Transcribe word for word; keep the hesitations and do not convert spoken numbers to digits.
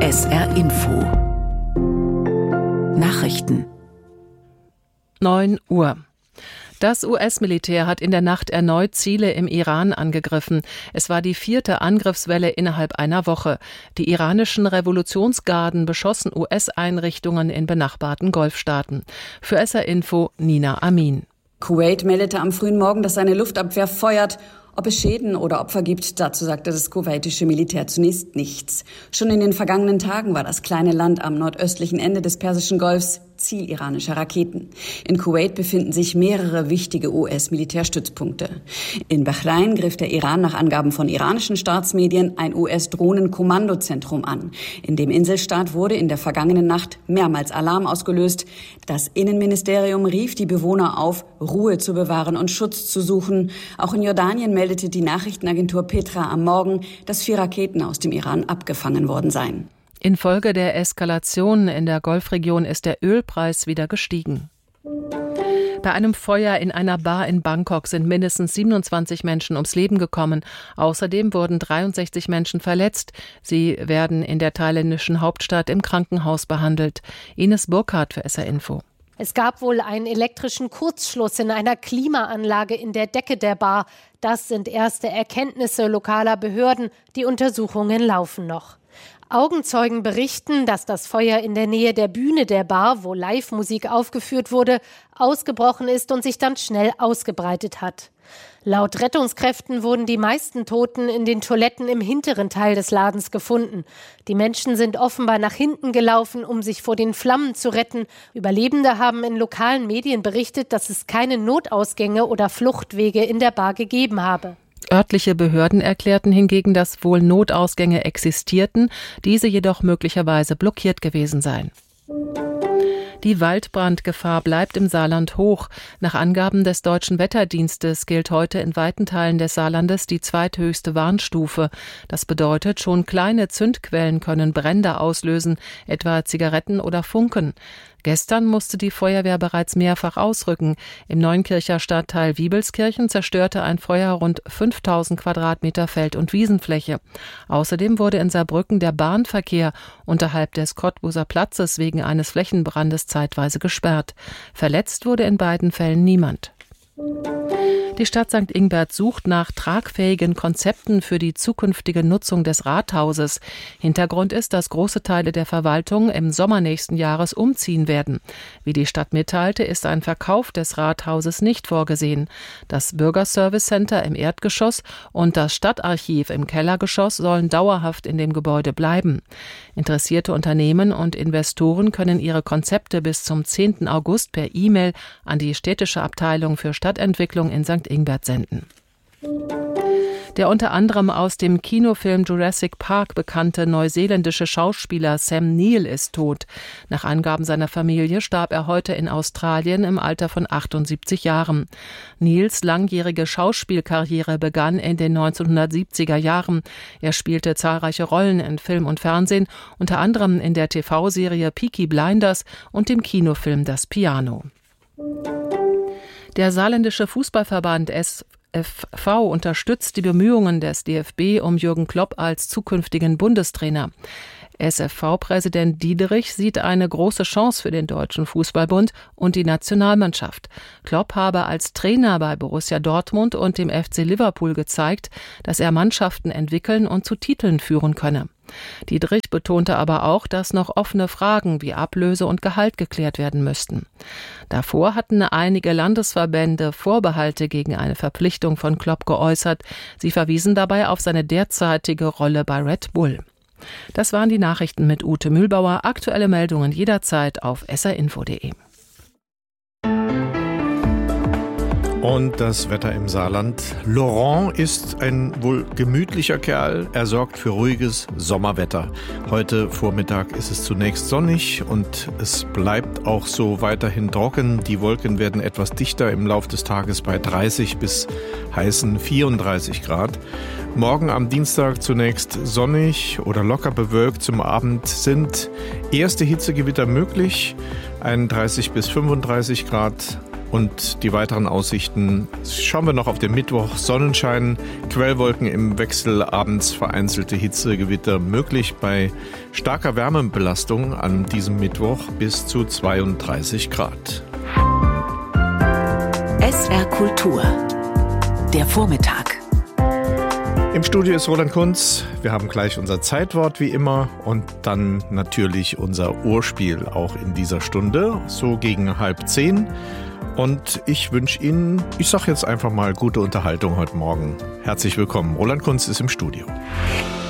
S R Info. Nachrichten. neun Uhr. Das U S-Militär hat in der Nacht erneut Ziele im Iran angegriffen. Es war die vierte Angriffswelle innerhalb einer Woche. Die iranischen Revolutionsgarden beschossen U S-Einrichtungen in benachbarten Golfstaaten. Für S R Info Nina Amin. Kuwait meldete am frühen Morgen, dass seine Luftabwehr feuert. Ob es Schäden oder Opfer gibt, dazu sagte das kuwaitische Militär zunächst nichts. Schon in den vergangenen Tagen war das kleine Land am nordöstlichen Ende des Persischen Golfs Ziel iranischer Raketen. In Kuwait befinden sich mehrere wichtige U S-Militärstützpunkte. In Bahrain griff der Iran nach Angaben von iranischen Staatsmedien ein U S-Drohnenkommandozentrum an. In dem Inselstaat wurde in der vergangenen Nacht mehrmals Alarm ausgelöst. Das Innenministerium rief die Bewohner auf, Ruhe zu bewahren und Schutz zu suchen. Auch in Jordanien meldete die Nachrichtenagentur Petra am Morgen, dass vier Raketen aus dem Iran abgefangen worden seien. Infolge der Eskalation in der Golfregion ist der Ölpreis wieder gestiegen. Bei einem Feuer in einer Bar in Bangkok sind mindestens siebenundzwanzig Menschen ums Leben gekommen. Außerdem wurden dreiundsechzig Menschen verletzt. Sie werden in der thailändischen Hauptstadt im Krankenhaus behandelt. Ines Burkhardt für S R Info. Es gab wohl einen elektrischen Kurzschluss in einer Klimaanlage in der Decke der Bar. Das sind erste Erkenntnisse lokaler Behörden. Die Untersuchungen laufen noch. Augenzeugen berichten, dass das Feuer in der Nähe der Bühne der Bar, wo Live-Musik aufgeführt wurde, ausgebrochen ist und sich dann schnell ausgebreitet hat. Laut Rettungskräften wurden die meisten Toten in den Toiletten im hinteren Teil des Ladens gefunden. Die Menschen sind offenbar nach hinten gelaufen, um sich vor den Flammen zu retten. Überlebende haben in lokalen Medien berichtet, dass es keine Notausgänge oder Fluchtwege in der Bar gegeben habe. Örtliche Behörden erklärten hingegen, dass wohl Notausgänge existierten, diese jedoch möglicherweise blockiert gewesen seien. Die Waldbrandgefahr bleibt im Saarland hoch. Nach Angaben des Deutschen Wetterdienstes gilt heute in weiten Teilen des Saarlandes die zweithöchste Warnstufe. Das bedeutet, schon kleine Zündquellen können Brände auslösen, etwa Zigaretten oder Funken. Gestern musste die Feuerwehr bereits mehrfach ausrücken. Im Neunkircher Stadtteil Wiebelskirchen zerstörte ein Feuer rund fünftausend Quadratmeter Feld- und Wiesenfläche. Außerdem wurde in Saarbrücken der Bahnverkehr unterhalb des Cottbuser Platzes wegen eines Flächenbrandes zeitweise gesperrt. Verletzt wurde in beiden Fällen niemand. Die Stadt Sankt Ingbert sucht nach tragfähigen Konzepten für die zukünftige Nutzung des Rathauses. Hintergrund ist, dass große Teile der Verwaltung im Sommer nächsten Jahres umziehen werden. Wie die Stadt mitteilte, ist ein Verkauf des Rathauses nicht vorgesehen. Das Bürgerservice Center im Erdgeschoss und das Stadtarchiv im Kellergeschoss sollen dauerhaft in dem Gebäude bleiben. Interessierte Unternehmen und Investoren können ihre Konzepte bis zum zehnten August per E-Mail an die städtische Abteilung für Stadtentwicklung in Sankt Ingbert senden. Der unter anderem aus dem Kinofilm Jurassic Park bekannte neuseeländische Schauspieler Sam Neill ist tot. Nach Angaben seiner Familie starb er heute in Australien im Alter von achtundsiebzig Jahren. Neils langjährige Schauspielkarriere begann in den neunzehnhundertsiebziger Jahren. Er spielte zahlreiche Rollen in Film und Fernsehen, unter anderem in der T V-Serie Peaky Blinders und dem Kinofilm Das Piano. Der saarländische Fußballverband S F V unterstützt die Bemühungen des D F B um Jürgen Klopp als zukünftigen Bundestrainer. S F V-Präsident Diederich sieht eine große Chance für den Deutschen Fußballbund und die Nationalmannschaft. Klopp habe als Trainer bei Borussia Dortmund und dem F C Liverpool gezeigt, dass er Mannschaften entwickeln und zu Titeln führen könne. Diederich betonte aber auch, dass noch offene Fragen wie Ablöse und Gehalt geklärt werden müssten. Davor hatten einige Landesverbände Vorbehalte gegen eine Verpflichtung von Klopp geäußert. Sie verwiesen dabei auf seine derzeitige Rolle bei Red Bull. Das waren die Nachrichten mit Ute Mühlbauer. Aktuelle Meldungen jederzeit auf s r info punkt d e. Und das Wetter im Saarland. Laurent ist ein wohl gemütlicher Kerl. Er sorgt für ruhiges Sommerwetter. Heute Vormittag ist es zunächst sonnig und es bleibt auch so weiterhin trocken. Die Wolken werden etwas dichter im Laufe des Tages bei dreißig bis heißen vierunddreißig Grad. Morgen am Dienstag zunächst sonnig oder locker bewölkt. Zum Abend sind erste Hitzegewitter möglich. einunddreißig bis fünfunddreißig Grad. Und die weiteren Aussichten schauen wir noch auf den Mittwoch. Sonnenschein, Quellwolken im Wechsel, abends vereinzelte Hitzegewitter möglich bei starker Wärmebelastung an diesem Mittwoch bis zu zweiunddreißig Grad. S R Kultur, der Vormittag. Im Studio ist Roland Kunz. Wir haben gleich unser Zeitwort wie immer und dann natürlich unser Urspiel auch in dieser Stunde, so gegen halb zehn. Und ich wünsche Ihnen, ich sage jetzt einfach mal, gute Unterhaltung heute Morgen. Herzlich willkommen. Roland Kunz ist im Studio.